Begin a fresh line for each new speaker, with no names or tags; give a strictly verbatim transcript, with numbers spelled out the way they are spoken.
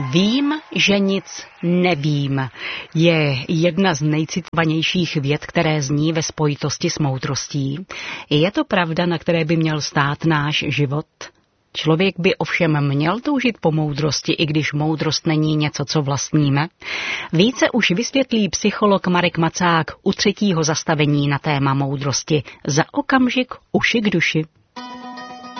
Vím, že nic nevím, je jedna z nejcitovanějších vět, které zní ve spojitosti s moudrostí. Je to pravda, na které by měl stát náš život? Člověk by ovšem měl toužit po moudrosti, i když moudrost není něco, co vlastníme. Více už vysvětlí psycholog Marek Macák u třetího zastavení na téma moudrosti. Za okamžik uši k duši.